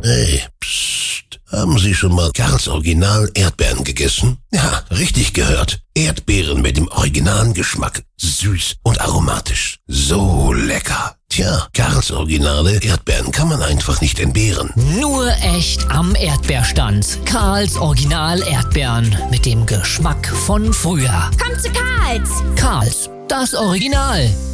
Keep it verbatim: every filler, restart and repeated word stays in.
Hey, psst. Haben Sie schon mal Karls Original Erdbeeren gegessen? Ja, richtig gehört. Erdbeeren mit dem originalen Geschmack. Süß und aromatisch. So lecker. Tja, Karls Originale Erdbeeren kann man einfach nicht entbehren. Nur echt am Erdbeerstand. Karls Original Erdbeeren mit dem Geschmack von früher. Kommt zu Karls! Karls, das Original.